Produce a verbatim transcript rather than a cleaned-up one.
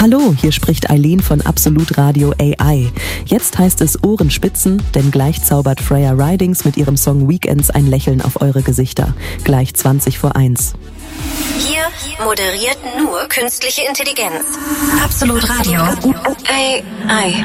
Hallo, hier spricht Eileen von Absolut Radio A I. Jetzt heißt es Ohrenspitzen, denn gleich zaubert Freya Ridings mit ihrem Song Weekends ein Lächeln auf eure Gesichter. Gleich zwanzig vor eins. Hier moderiert nur künstliche Intelligenz. Absolut Radio A I.